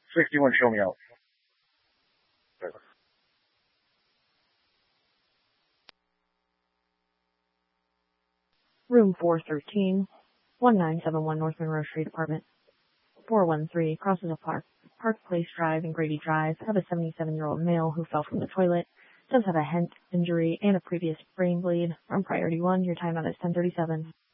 61, show me out. Room 413, 1971 North Monroe Street, apartment 413, crosses a Park Place Drive and Grady Drive. Have a 77-year-old male who fell from the toilet. Does have a head injury and a previous brain bleed from priority 1. Your timeout is 10:37.